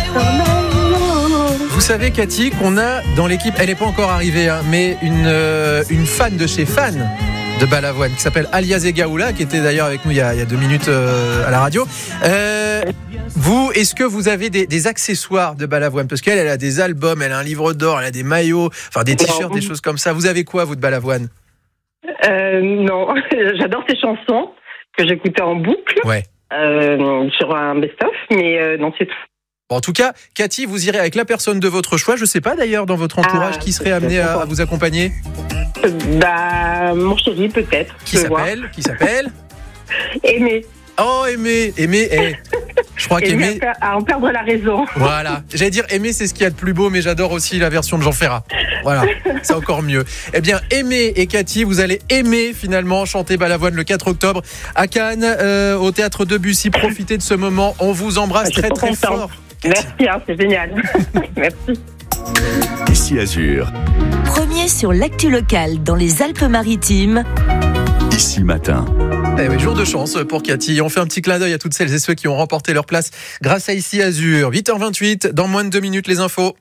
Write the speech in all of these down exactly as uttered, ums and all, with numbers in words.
Vous savez, Cathy, qu'on a dans l'équipe, elle n'est pas encore arrivée, hein, mais une, euh, une fan de chez fan de Balavoine qui s'appelle Alia Zegaoula, qui était d'ailleurs avec nous il y a, il y a deux minutes euh, à la radio. Euh, vous, est-ce que vous avez des, des accessoires de Balavoine ? Parce qu'elle, elle a des albums, elle a un livre d'or, elle a des maillots, enfin des t-shirts, des choses comme ça. Vous avez quoi, vous, de Balavoine ? euh, Non, j'adore ses chansons que j'écoutais en boucle ouais. euh, sur un best-of, mais euh, non, c'est tout. Bon, en tout cas, Cathy, vous irez avec la personne de votre choix. Je ne sais pas d'ailleurs dans votre entourage ah, qui serait amené à, à vous accompagner. Bah, mon chéri peut-être. Qui s'appelle Qui s'appelle Aimé. Oh, Aimé, Aimé, eh. Je crois qu'Aimé à en perdre la raison. Voilà, j'allais dire Aimé, c'est ce qu'il y a de plus beau, mais j'adore aussi la version de Jean Ferrat. Voilà, c'est encore mieux. Eh bien, Aimé et Cathy, vous allez aimer finalement chanter Balavoine le quatre octobre à Cannes, euh, au théâtre Debussy. Profitez de ce moment, on vous embrasse très très fort. Merci, hein, c'est génial. Merci. Ici Azur. Premier sur l'actu locale dans les Alpes-Maritimes. Ici Matin. Eh oui, jour de chance pour Cathy. On fait un petit clin d'œil à toutes celles et ceux qui ont remporté leur place grâce à Ici Azur. huit heures vingt-huit, dans moins de deux minutes, les infos.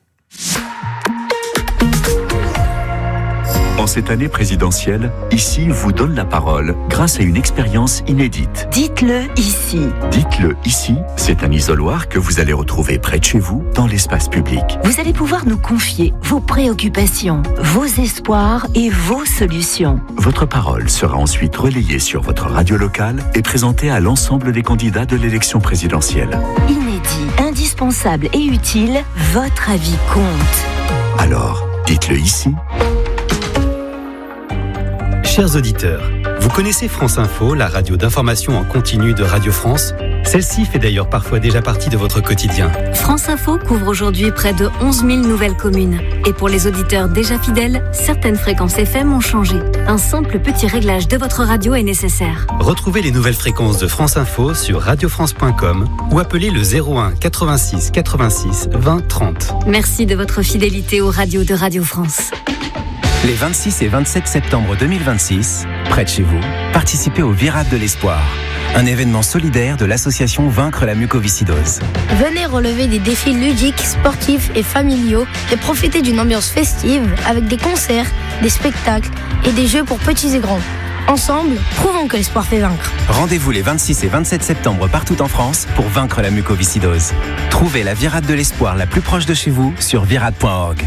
En cette année présidentielle, Ici vous donne la parole grâce à une expérience inédite. Dites-le ici. Dites-le ici, c'est un isoloir que vous allez retrouver près de chez vous, dans l'espace public. Vous allez pouvoir nous confier vos préoccupations, vos espoirs et vos solutions. Votre parole sera ensuite relayée sur votre radio locale et présentée à l'ensemble des candidats de l'élection présidentielle. Inédit, indispensable et utile, votre avis compte. Alors, dites-le ici. Chers auditeurs, vous connaissez France Info, la radio d'information en continu de Radio France ? Celle-ci fait d'ailleurs parfois déjà partie de votre quotidien. France Info couvre aujourd'hui près de onze mille nouvelles communes. Et pour les auditeurs déjà fidèles, certaines fréquences F M ont changé. Un simple petit réglage de votre radio est nécessaire. Retrouvez les nouvelles fréquences de France Info sur radio france point com ou appelez le zéro un quatre-vingt-six quatre-vingt-six vingt trente. Merci de votre fidélité aux radios de Radio France. Les vingt-six et vingt-sept septembre deux mille vingt-six, près de chez vous, participez au Virade de l'Espoir, un événement solidaire de l'association Vaincre la mucoviscidose. Venez relever des défis ludiques, sportifs et familiaux et profitez d'une ambiance festive avec des concerts, des spectacles et des jeux pour petits et grands. Ensemble, prouvons que l'espoir fait vaincre. Rendez-vous les vingt-six et vingt-sept septembre partout en France pour vaincre la mucoviscidose. Trouvez la Virade de l'Espoir la plus proche de chez vous sur virade point org.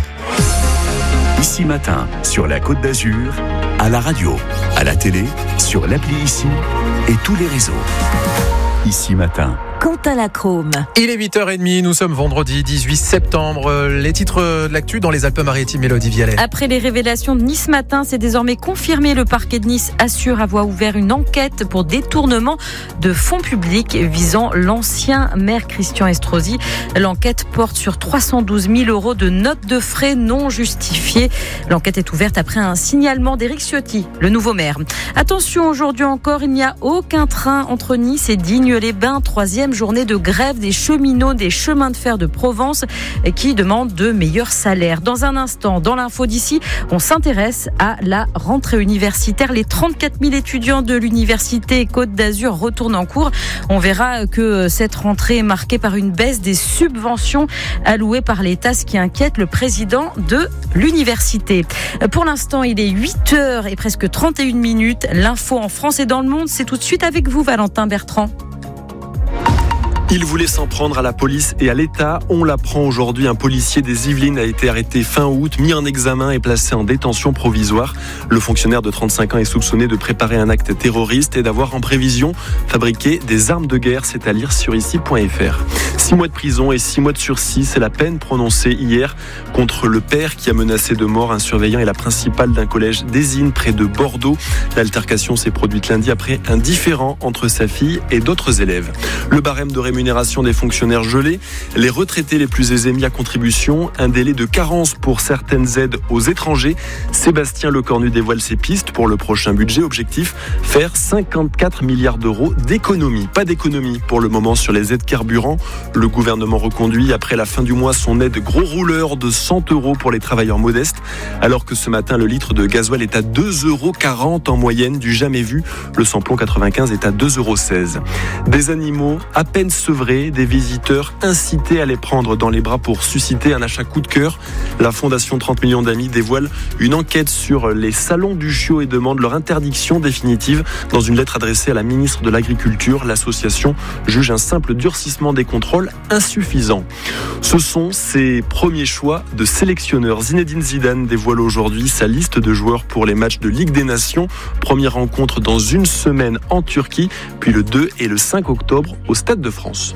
Ici Matin, sur la Côte d'Azur, à la radio, à la télé, sur l'appli Ici et tous les réseaux. Ici Matin. Quentin Lacrome. Il est huit heures trente, nous sommes vendredi dix-huit septembre. Les titres de l'actu dans les Alpes-Maritimes, Mélodie Vialet. Après les révélations de Nice Matin, c'est désormais confirmé. Le parquet de Nice assure avoir ouvert une enquête pour détournement de fonds publics visant l'ancien maire Christian Estrosi. L'enquête porte sur trois cent douze mille euros de notes de frais non justifiées. L'enquête est ouverte après un signalement d'Éric Ciotti, le nouveau maire. Attention, aujourd'hui encore, il n'y a aucun train entre Nice et Digne-les-Bains. Troisième journée de grève des cheminots des chemins de fer de Provence qui demandent de meilleurs salaires. Dans un instant, dans l'info d'ici, on s'intéresse à la rentrée universitaire. Les trente-quatre mille étudiants de l'université Côte d'Azur retournent en cours. On verra que cette rentrée est marquée par une baisse des subventions allouées par l'État, ce qui inquiète le président de l'université. Pour l'instant, il est huit heures et presque trente et une minutes. L'info en France et dans le monde, c'est tout de suite avec vous, Valentin Bertrand. Il voulait s'en prendre à la police et à l'État. On l'apprend aujourd'hui. Un policier des Yvelines a été arrêté fin août, mis en examen et placé en détention provisoire. Le fonctionnaire de trente-cinq ans est soupçonné de préparer un acte terroriste et d'avoir en prévision fabriqué des armes de guerre. C'est à lire sur ici point f r. Six mois de prison et six mois de sursis, c'est la peine prononcée hier contre le père qui a menacé de mort un surveillant et la principale d'un collège d'Ésine près de Bordeaux. L'altercation s'est produite lundi après un différend entre sa fille et d'autres élèves. Le barème de rémunération des fonctionnaires gelés, les retraités les plus aisés mis à contribution, un délai de carence pour certaines aides aux étrangers. Sébastien Lecornu dévoile ses pistes pour le prochain budget. Objectif, faire cinquante-quatre milliards d'euros d'économies. Pas d'économie pour le moment sur les aides carburant. Le gouvernement reconduit après la fin du mois son aide gros rouleur de cent euros pour les travailleurs modestes, alors que ce matin le litre de gasoil est à deux euros quarante en moyenne, du jamais vu. Le samplon quatre-vingt-quinze est à deux euros seize. Des animaux à peine se sevrés, des visiteurs incités à les prendre dans les bras pour susciter un achat coup de cœur. La Fondation trente millions d'amis dévoile une enquête sur les salons du chiot et demande leur interdiction définitive. Dans une lettre adressée à la ministre de l'Agriculture, l'association juge un simple durcissement des contrôles insuffisant. Ce sont ses premiers choix de sélectionneur. Zinedine Zidane dévoile aujourd'hui sa liste de joueurs pour les matchs de Ligue des Nations. Première rencontre dans une semaine en Turquie, puis le deux et le cinq octobre au Stade de France.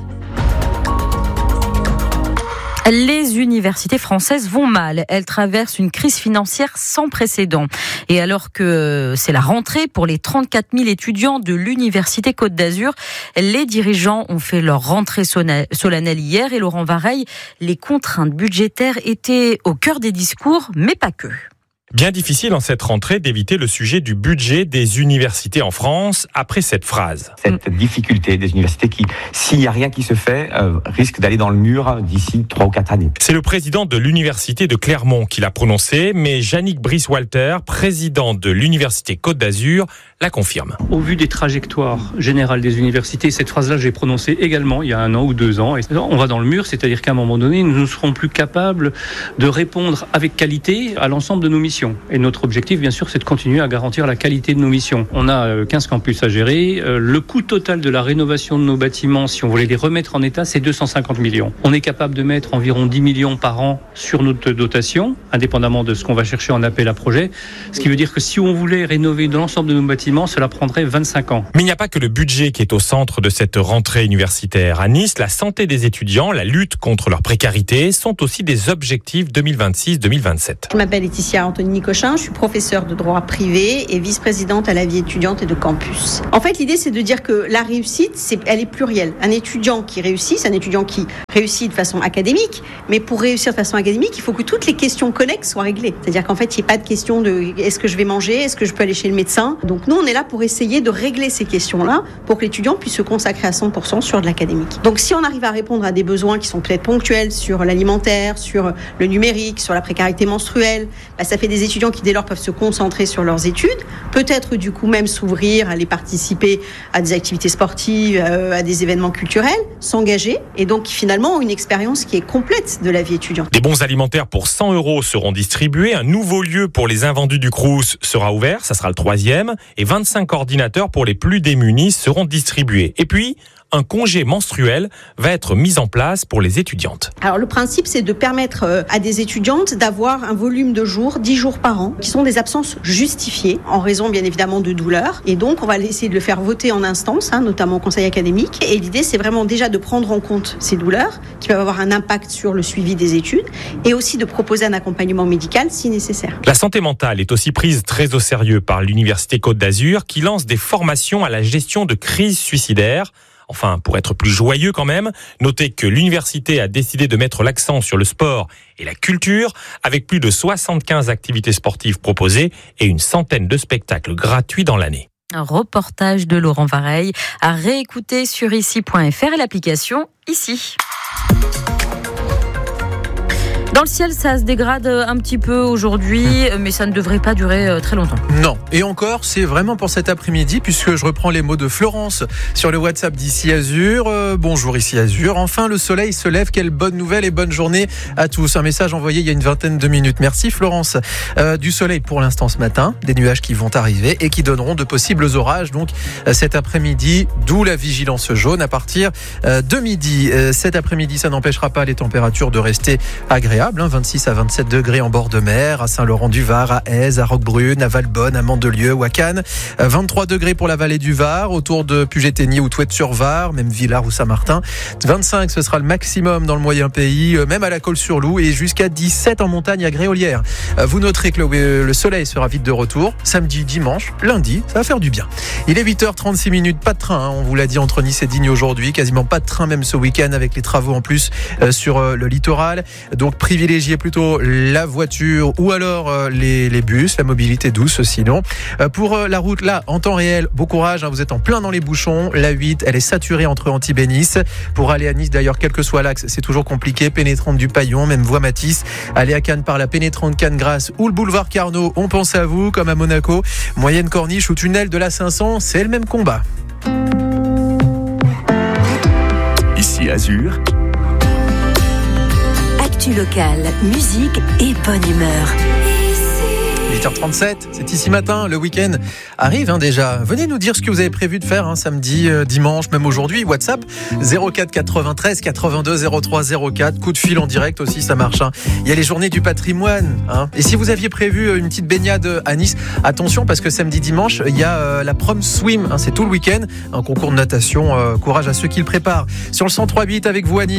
Les universités françaises vont mal. Elles traversent une crise financière sans précédent. Et alors que c'est la rentrée pour les trente-quatre mille étudiants de l'Université Côte d'Azur, les dirigeants ont fait leur rentrée solennelle hier. Et Laurent Vareille, les contraintes budgétaires étaient au cœur des discours, mais pas que. Bien difficile en cette rentrée d'éviter le sujet du budget des universités en France après cette phrase. Cette difficulté des universités qui, s'il n'y a rien qui se fait, euh, risque d'aller dans le mur d'ici trois ou quatre années. C'est le président de l'université de Clermont qui l'a prononcé, mais Yannick Brice-Walter, président de l'université Côte d'Azur, la confirme. Au vu des trajectoires générales des universités, cette phrase-là, j'ai prononcée également il y a un an ou deux ans. Et on va dans le mur, c'est-à-dire qu'à un moment donné, nous ne serons plus capables de répondre avec qualité à l'ensemble de nos missions. Et notre objectif, bien sûr, c'est de continuer à garantir la qualité de nos missions. On a quinze campus à gérer. Le coût total de la rénovation de nos bâtiments, si on voulait les remettre en état, c'est deux cent cinquante millions. On est capable de mettre environ dix millions par an sur notre dotation, indépendamment de ce qu'on va chercher en appel à projet. Ce qui veut dire que si on voulait rénover l'ensemble de nos bâtiments, cela prendrait vingt-cinq ans. Mais il n'y a pas que le budget qui est au centre de cette rentrée universitaire. À Nice, la santé des étudiants, la lutte contre leur précarité sont aussi des objectifs deux mille vingt-six deux mille vingt-sept. Je m'appelle Laetitia Anthony Cochin, je suis professeure de droit privé et vice-présidente à la vie étudiante et de campus. En fait, l'idée, c'est de dire que la réussite, c'est, elle est plurielle. Un étudiant qui réussit, c'est un étudiant qui réussit de façon académique, mais pour réussir de façon académique, il faut que toutes les questions connexes soient réglées. C'est-à-dire qu'en fait, il n'y ait pas de question de est-ce que je vais manger, est-ce que je peux aller chez le médecin. Donc nous, on est là pour essayer de régler ces questions-là pour que l'étudiant puisse se consacrer à cent pour cent sur de l'académique. Donc si on arrive à répondre à des besoins qui sont peut-être ponctuels sur l'alimentaire, sur le numérique, sur la précarité menstruelle, bah, ça fait des étudiants qui dès lors peuvent se concentrer sur leurs études, peut-être du coup même s'ouvrir, aller participer à des activités sportives, à des événements culturels, s'engager et donc finalement une expérience qui est complète de la vie étudiante. Des bons alimentaires pour cent euros seront distribués, un nouveau lieu pour les invendus du Crous sera ouvert, ça sera le troisième, et vingt-cinq ordinateurs pour les plus démunis seront distribués. Et puis, un congé menstruel va être mis en place pour les étudiantes. Alors le principe, c'est de permettre à des étudiantes d'avoir un volume de jours, dix jours par an, qui sont des absences justifiées en raison bien évidemment de douleurs. Et donc on va essayer de le faire voter en instance, hein, notamment au conseil académique. Et l'idée, c'est vraiment déjà de prendre en compte ces douleurs qui peuvent avoir un impact sur le suivi des études et aussi de proposer un accompagnement médical si nécessaire. La santé mentale est aussi prise très au sérieux par l'Université Côte d'Azur qui lance des formations à la gestion de crises suicidaires. Enfin, pour être plus joyeux quand même, notez que l'université a décidé de mettre l'accent sur le sport et la culture, avec plus de soixante-quinze activités sportives proposées et une centaine de spectacles gratuits dans l'année. Un reportage de Laurent Vareille à réécouter sur ici point f r et l'application Ici. Dans le ciel, ça se dégrade un petit peu aujourd'hui, mais ça ne devrait pas durer très longtemps. Non, et encore, c'est vraiment pour cet après-midi, puisque je reprends les mots de Florence sur le WhatsApp d'Ici Azur. Euh, bonjour Ici Azur, enfin le soleil se lève, quelle bonne nouvelle et bonne journée à tous. Un message envoyé il y a une vingtaine de minutes. Merci Florence. Euh, du soleil pour l'instant ce matin, des nuages qui vont arriver et qui donneront de possibles orages donc euh, cet après-midi, d'où la vigilance jaune à partir euh, de midi. Euh, cet après-midi, ça n'empêchera pas les températures de rester agréables. vingt-six à vingt-sept degrés en bord de mer, à Saint-Laurent-du-Var, à Aise, à Roquebrune, à Valbonne, à Mandelieu ou à Cannes. vingt-trois degrés pour la vallée du Var, autour de Puget-Théniers ou Touette-sur-Var, même Villars ou Saint-Martin. vingt-cinq, ce sera le maximum dans le moyen pays, même à la Colle-sur-Loup, et jusqu'à dix-sept en montagne à Gréolière. Vous noterez que le, le soleil sera vite de retour. Samedi, dimanche, lundi, ça va faire du bien. Il est huit heures trente-six minutes, pas de train, hein, on vous l'a dit, entre Nice et Digne aujourd'hui. Quasiment pas de train même ce week-end avec les travaux en plus euh, sur euh, le littoral. Donc privilégiez plutôt la voiture ou alors euh, les, les bus, la mobilité douce sinon. Euh, pour euh, la route, là, en temps réel, bon courage, hein, vous êtes en plein dans les bouchons. La huit, elle est saturée entre Antibes et Nice. Pour aller à Nice, d'ailleurs, quel que soit l'axe, c'est toujours compliqué. Pénétrante du Paillon, même voie Matisse. Aller à Cannes par la pénétrante Cannes-Grasse ou le boulevard Carnot, on pense à vous, comme à Monaco. Moyenne Corniche ou tunnel de la cinq cents, c'est le même combat. Ici Actu Azur. Actu locale, musique et bonne humeur. huit heures trente-sept, c'est ici matin, le week-end arrive hein, déjà. Venez nous dire ce que vous avez prévu de faire hein, samedi, euh, dimanche, même aujourd'hui. WhatsApp zéro quatre quatre-vingt-treize quatre-vingt-deux zéro trois zéro quatre. Coup de fil en direct aussi, ça marche. Hein. Il y a les journées du patrimoine. Hein. Et si vous aviez prévu une petite baignade à Nice, attention parce que samedi, dimanche, il y a euh, la prom swim. Hein, c'est tout le week-end, un concours de natation. Euh, courage à ceux qui le préparent. Sur le cent trois huit avec vous à Nice.